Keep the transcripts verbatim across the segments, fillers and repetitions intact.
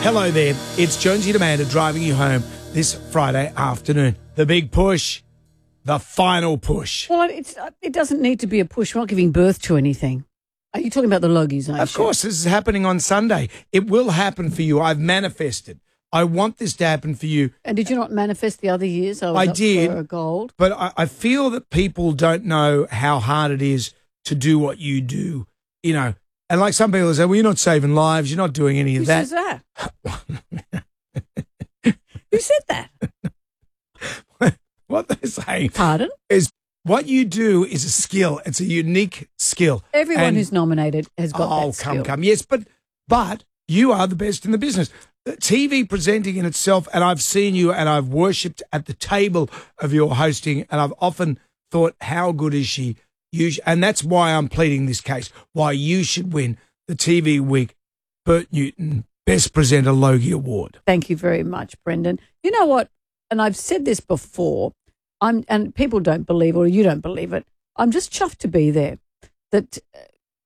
Hello there. It's Jonesy and Amanda driving you home this Friday afternoon. The big push, the final push. Well, it's it doesn't need to be a push. We're not giving birth to anything. Are you talking about the Logies, aren't you? Of course, this is happening on Sunday. It will happen for you. I've manifested. I want this to happen for you. And did you not manifest the other years? I, was I up did. For a gold. But I, I feel that people don't know how hard it is to do what you do, you know. And like some people say, well, you're not saving lives. You're not doing any of Who that. says that? Who said that? What they're saying Pardon? is what you do is a skill. It's a unique skill. Everyone And- who's nominated has got oh, that come, skill. come. Yes, but but you are the best in the business. The T V presenting in itself, and I've seen you and I've worshipped at the table of your hosting, and I've often thought, how good is she? You sh- and that's why I'm pleading this case, why you should win the T V Week Bert Newton Best Presenter Logie Award. Thank you very much, Brendan. You know what? And I've said this before, I'm and people don't believe, or you don't believe it. I'm just chuffed to be there. That uh,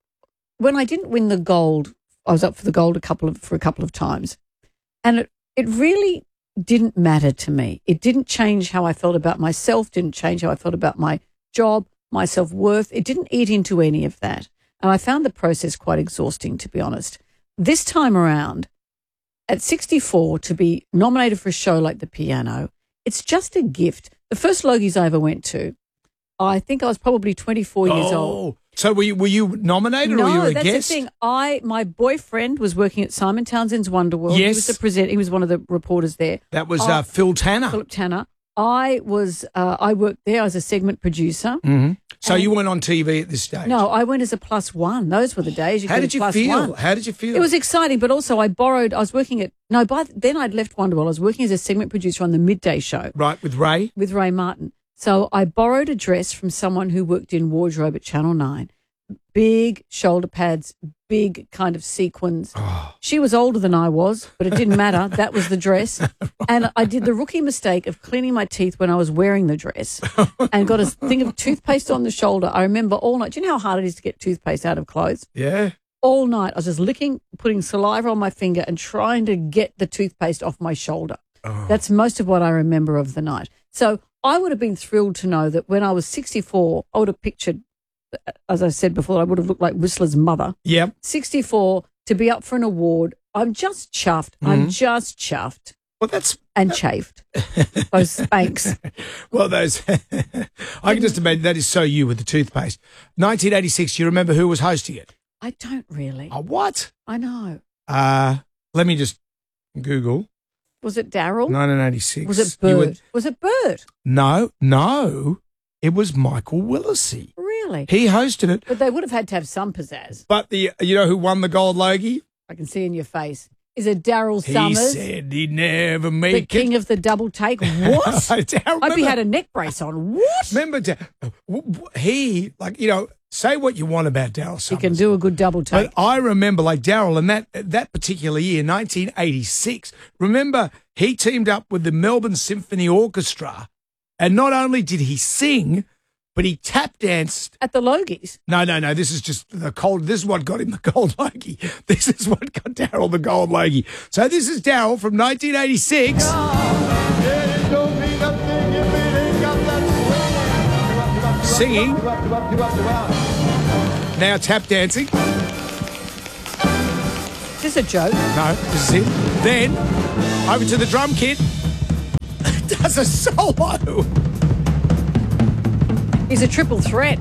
when I didn't win the gold, I was up for the gold a couple of for a couple of times, and it it really didn't matter to me. It didn't change how I felt about myself. Didn't change how I felt about my job, my self-worth. It didn't eat into any of that, and I found the process quite exhausting, to be honest. This time around, at sixty-four, to be nominated for a show like The Piano, it's just a gift. The first Logies I ever went to, I think I was probably twenty-four years old. Oh, so were you, were you nominated No, or you were a that's guest? the thing. I my boyfriend was working at Simon Townsend's Wonderworld. He Yes. was the present. He was one of the reporters there. That was Oh, uh, Phil Tanner. Philip Tanner. I was. Uh, I worked there as a segment producer. Mm-hmm. So And- you weren't on T V at this stage? No, I went as a plus one. Those were the days. You How could did have you plus feel? one. How did you feel? It was exciting, but also I borrowed. I was working at no. By then I'd left Wonderworld. I was working as a segment producer on the midday show right with Ray. with Ray Martin. So I borrowed a dress from someone who worked in wardrobe at Channel Nine. Big shoulder pads, big kind of sequins. Oh. She was older than I was, but it didn't matter. That was the dress. And I did the rookie mistake of cleaning my teeth when I was wearing the dress and got a thing of toothpaste on the shoulder. I remember all night. Do you know how hard it is to get toothpaste out of clothes? Yeah. All night I was just licking, putting saliva on my finger and trying to get the toothpaste off my shoulder. Oh. That's most of what I remember of the night. So I would have been thrilled to know that when I was sixty-four, I would have pictured, as I said before, I would have looked like Whistler's mother. Yep. sixty-four, to be up for an award. I'm just chuffed. Mm-hmm. I'm just chuffed Well, that's and chafed. Those Spanx. well. Those I can just imagine that is so you with the toothpaste. nineteen eighty-six. You remember who was hosting it? I don't really. Oh, what? I know. Uh let me just Google. Was it Daryl? nineteen eighty-six. Was it You Bert? would- Was it Bert? no, no. It was Michael Willisey. Really? He hosted it. But they would have had to have some pizzazz. But the you know who won the gold Logie? I can see in your face. Is it Daryl He Summers, said he'd never the make king it. of the double take? What? I don't Hope he remember. had a neck brace on. What? Remember, Da- w- w- he like you know say what you want about Daryl He Summers. can do a good double take. But I remember, like Daryl, in that that particular year, nineteen eighty-six. Remember, he teamed up with the Melbourne Symphony Orchestra, and not only did he sing, but he tap danced. At the Logies. No, no, no. This is just the cold. This is what got him the gold Logie. This is what got Daryl the gold Logie. So this is Daryl from nineteen eighty-six. Singing. Now tap dancing. Is this a joke? No, this is it. Then, over to the drum kit. Does a solo. He's a triple threat.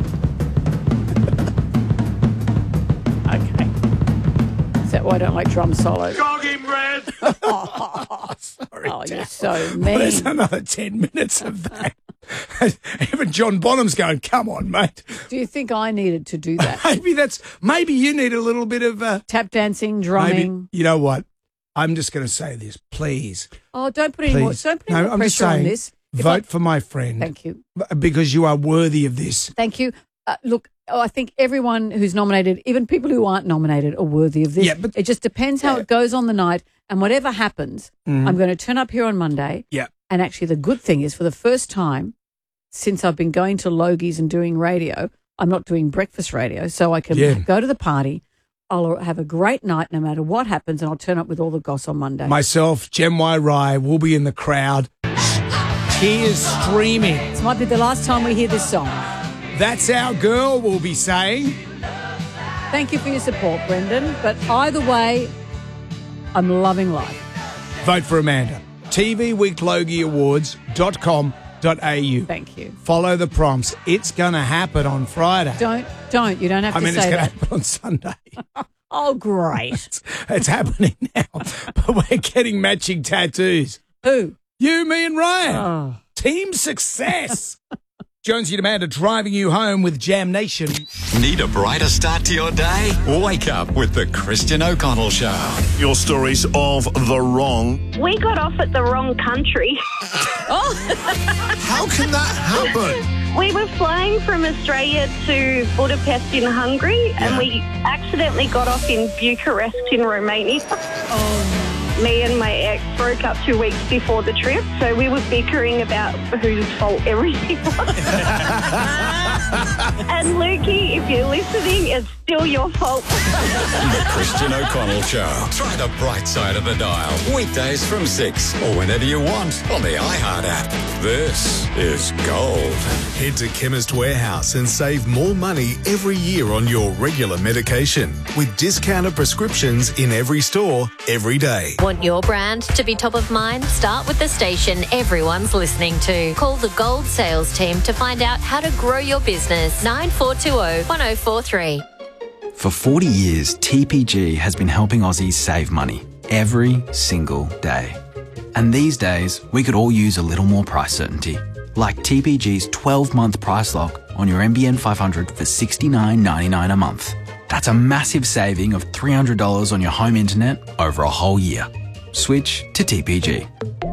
Okay. Is that why I don't like drum solos? Jogging bread. Oh, Sorry, oh you're Daryl. so Well, there's mean. another ten minutes of that. Even John Bonham's going, come on, mate. Do you think I needed to do that? Maybe that's, maybe you need a little bit of, uh, Tap dancing, maybe, drumming. you know what? I'm just going to say this, please. Oh, don't put any more, Please. don't put any No, more I'm just pressure on saying, this. If vote I- for my friend. Thank you. Because you are worthy of this. Thank you. Uh, look, oh, I think everyone who's nominated, even people who aren't nominated, are worthy of this. Yeah, but- it just depends how Yeah. it goes on the night. And whatever happens, Mhm. I'm going to turn up here on Monday. Yeah. And actually, the good thing is, for the first time since I've been going to Logies and doing radio, I'm not doing breakfast radio. So I can Yeah. go to the party, I'll have a great night no matter what happens, and I'll turn up with all the goss on Monday. Myself, Jem Y. Rye, will be in the crowd. Tears streaming. This might be the last time we hear this song. That's our girl, we'll be saying. Thank you for your support, Brendan. But either way, I'm loving life. Vote for Amanda. T V Week Logie Awards dot com dot a u. Thank you. Follow the prompts. It's going to happen on Friday. Don't, don't. You don't have I to mean, say it's going to that. happen on Sunday. Oh, great. it's, it's happening now. But we're getting matching tattoos. Who? You, me, and Ryan. Oh. Team success. Jonesy and Amanda driving you home with Jam Nation. Need a brighter start to your day? Wake up with the Christian O'Connell Show. Your stories of the wrong. We got off at the wrong country. How can that happen? We were flying from Australia to Budapest in Hungary, and Yeah. we accidentally got off in Bucharest in Romania. Me and my ex broke up two weeks before the trip, so we were bickering about whose fault everything was. And Lukey, if you're listening, it's still your fault. The Christian O'Connell Show. Try the bright side of the dial. Weekdays from six or whenever you want on the iHeart app. This is gold. Head to Chemist Warehouse and save more money every year on your regular medication with discounted prescriptions in every store, every day. Want your brand to be top of mind? Start with the station everyone's listening to. Call the Gold Sales Team to find out how to grow your business. nine four two zero, one zero four three. For forty years, T P G has been helping Aussies save money every single day. And these days, we could all use a little more price certainty. Like T P G's twelve-month price lock on your M B N five hundred for sixty-nine ninety-nine a month. That's a massive saving of three hundred dollars on your home internet over a whole year. Switch to T P G.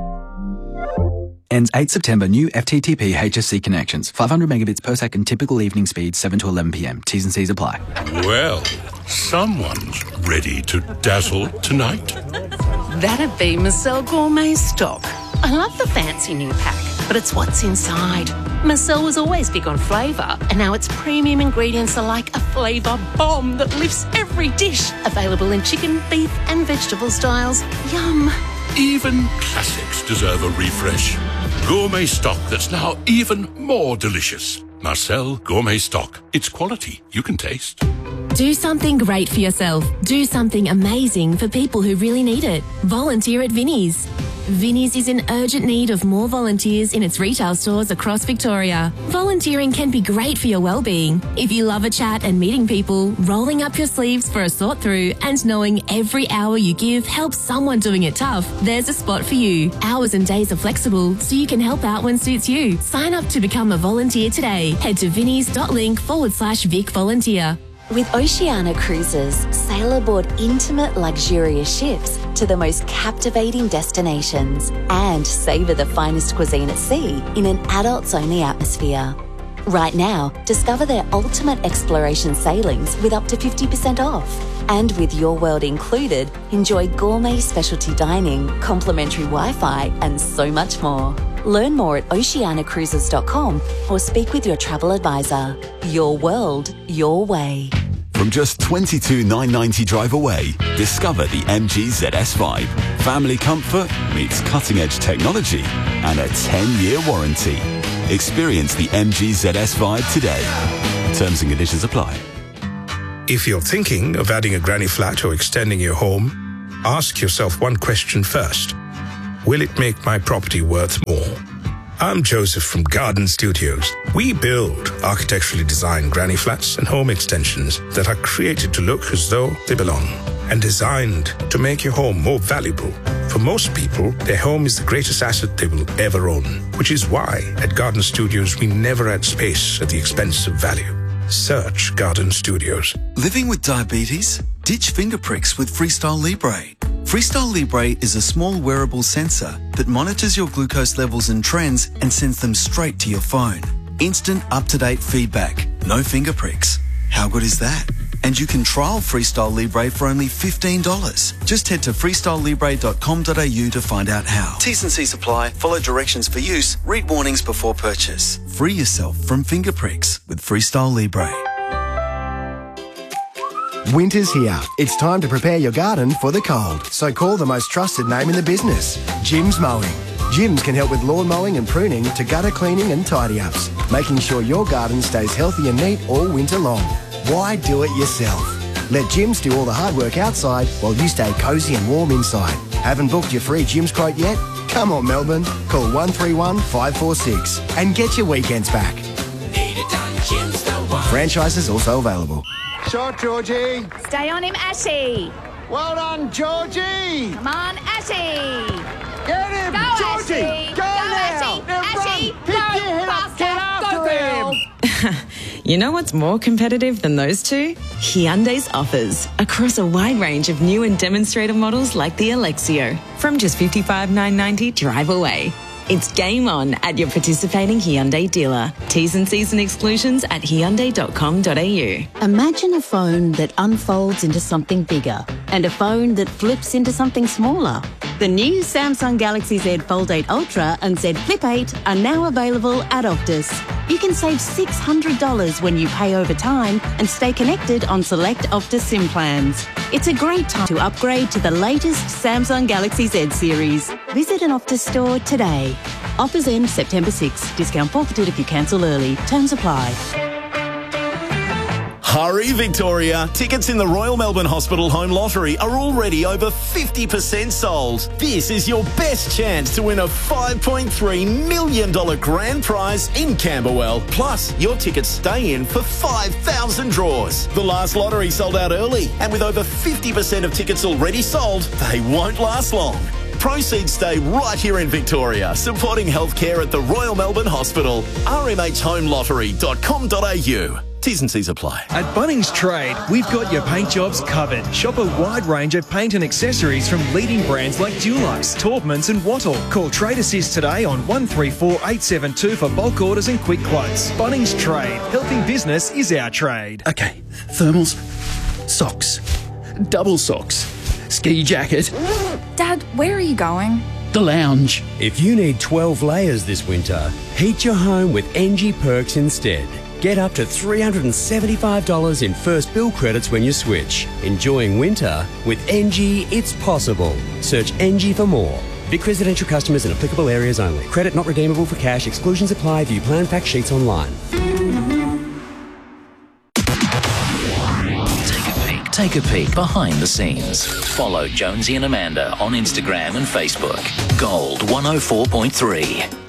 Ends eighth September. New F T T P H S C connections. five hundred megabits per second typical evening speed, seven to eleven p m. T's and C's apply. Well, someone's ready to dazzle tonight. That'd be Marcel Gourmet Stock. I love the fancy new pack, but it's what's inside. Marcel was always big on flavour, and now its premium ingredients are like a flavour bomb that lifts every dish. Available in chicken, beef and vegetable styles. Yum. Even classics deserve a refresh. Gourmet stock that's now even more delicious. Marcel Gourmet Stock. It's quality you can taste. Do something great for yourself. Do something amazing for people who really need it. Volunteer at Vinnie's. Vinnie's is in urgent need of more volunteers in its retail stores across Victoria. Volunteering can be great for your well-being. If you love a chat and meeting people, rolling up your sleeves for a sort through and knowing every hour you give helps someone doing it tough, there's a spot for you. Hours and days are flexible, so you can help out when suits you. Sign up to become a volunteer today. Head to vinnies.link forward slash Vic Volunteer. With Oceania Cruises, sail aboard intimate, luxurious ships to the most captivating destinations and savour the finest cuisine at sea in an adults-only atmosphere. Right now, discover their ultimate exploration sailings with up to fifty percent off. And with Your World included, enjoy gourmet specialty dining, complimentary Wi-Fi and so much more. Learn more at oceania cruises dot com or speak with your travel advisor. Your world, your way. From just twenty-two thousand nine hundred ninety drive away, discover the M G Z S five. Family comfort meets cutting-edge technology and a ten-year warranty. Experience the M G Z S five today. Terms and conditions apply. If you're thinking of adding a granny flat or extending your home, ask yourself one question first. Will it make my property worth more? I'm Joseph from Garden Studios. We build architecturally designed granny flats and home extensions that are created to look as though they belong and designed to make your home more valuable. For most people, their home is the greatest asset they will ever own, which is why at Garden Studios we never add space at the expense of value. Search Garden Studios. Living with diabetes? Ditch finger pricks with Freestyle Libre. Freestyle Libre is a small wearable sensor that monitors your glucose levels and trends and sends them straight to your phone. Instant up-to-date feedback. No finger pricks. How good is that? And you can trial Freestyle Libre for only fifteen dollars. Just head to freestyle libre dot com dot a u to find out how. T's and C's apply. Follow directions for use. Read warnings before purchase. Free yourself from finger pricks with Freestyle Libre. Winter's here. It's time to prepare your garden for the cold. So call the most trusted name in the business, Jim's Mowing. Jim's can help with lawn mowing and pruning to gutter cleaning and tidy-ups, making sure your garden stays healthy and neat all winter long. Why do it yourself? Let Jim's do all the hard work outside while you stay cosy and warm inside. Haven't booked your free Jim's quote yet? Come on, Melbourne. Call one three one, five four six and get your weekends back. Need it done, Jim's the one. Franchises also available. Shot, Georgie. Stay on him, Ashy. Well done, Georgie. Come on, Ashy. Get him, Go, Georgie. Ashy. Go, Go, now. Ashy. Now Ashy, run. Pick go, your head up. Get faster. after Go, him. girl. You know what's more competitive than those two? Hyundai's offers across a wide range of new and demonstrator models like the Alexio. From just fifty-five thousand nine hundred ninety drive away. It's game on at your participating Hyundai dealer. T's and C's and exclusions at hyundai dot com dot a u. Imagine a phone that unfolds into something bigger and a phone that flips into something smaller. The new Samsung Galaxy Z Fold eight Ultra and Z Flip eight are now available at Optus. You can save six hundred dollars when you pay over time and stay connected on select Optus SIM plans. It's a great time to upgrade to the latest Samsung Galaxy Z series. Visit an Optus store today. Offers end September sixth. Discount forfeited if you cancel early. Terms apply. Hurry, Victoria. Tickets in the Royal Melbourne Hospital Home Lottery are already over fifty percent sold. This is your best chance to win a five point three million dollars grand prize in Camberwell. Plus, your tickets stay in for five thousand draws. The last lottery sold out early, and with over fifty percent of tickets already sold, they won't last long. Proceeds stay right here in Victoria, supporting healthcare at the Royal Melbourne Hospital. r m h home lottery dot com dot a u. T's and C's apply. At Bunnings Trade, we've got your paint jobs covered. Shop a wide range of paint and accessories from leading brands like Dulux, Taubmans and Wattle. Call Trade Assist today on one three four eight seven two for bulk orders and quick quotes. Bunnings Trade. Helping business is our trade. Okay, thermals, socks, double socks, ski jacket. Dad, where are you going? The lounge. If you need twelve layers this winter, heat your home with N G Perks instead. Get up to three hundred seventy-five dollars in first bill credits when you switch. Enjoying winter with N G, it's possible. Search N G for more. Vic residential customers in applicable areas only. Credit not redeemable for cash. Exclusions apply. View plan fact sheets online. Take a peek. Take a peek behind the scenes. Follow Jonesy and Amanda on Instagram and Facebook. Gold one oh four point three.